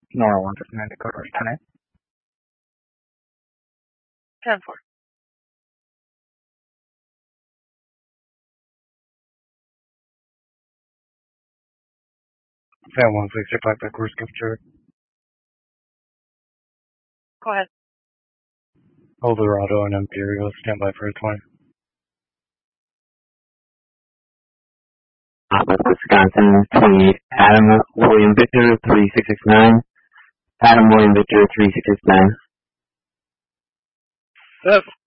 Nora 159 Dakota 10. 10-4. Fan 1665 by course capture. Go ahead. Eldorado and Imperial, stand by for 20. Wisconsin 28, Adam William Victor 3669. Adam William Victor 3669.